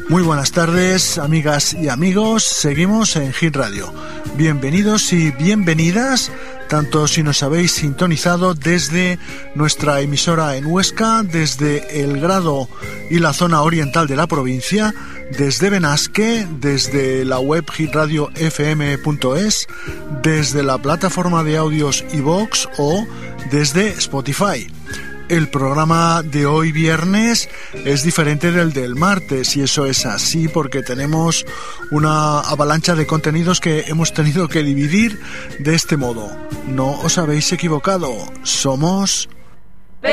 Muy buenas tardes, amigas y amigos. Seguimos en Hit Radio. Bienvenidos y bienvenidas, tanto si nos habéis sintonizado desde nuestra emisora en Huesca, desde el Grado y la zona oriental de la provincia, desde Benasque, desde la web hitradiofm.es, desde la plataforma de audios iVoox o desde Spotify. El programa de hoy viernes es diferente del martes, y eso es así porque tenemos una avalancha de contenidos que hemos tenido que dividir de este modo. No os habéis equivocado, somos